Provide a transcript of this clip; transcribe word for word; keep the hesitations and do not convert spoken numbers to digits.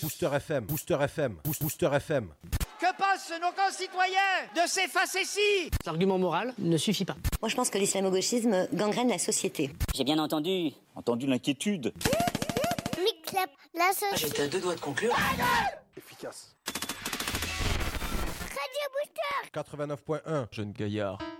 Booster F M, Booster F M, Boost- Booster F M. Que pensent nos concitoyens de ces facéties? L'argument moral ne suffit pas. Moi, je pense que l'islamo-gauchisme gangrène la société. J'ai bien entendu. Entendu l'inquiétude. Miclap, la société. J'étais à deux doigts de conclure. Efficace. Radio Booster. quatre-vingt-neuf point un. Jeune gaillard.